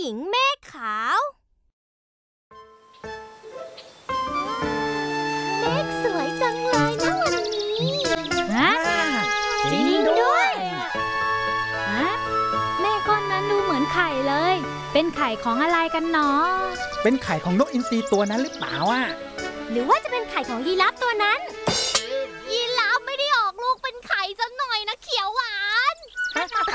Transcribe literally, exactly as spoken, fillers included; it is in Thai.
หญิงเมฆขาวเมฆสวยจังเลยนะวันนี้ฮะจริงด้วยฮะเมฆก้อนนั้นดูเหมือนไข่เลยเป็นไข่ของอะไรกันเนาะเป็นไข่ของนกอินทรีตัวนั้นหรือเปล่าอ่ะหรือว่าจะเป็นไข่ของยีราฟตัวนั้น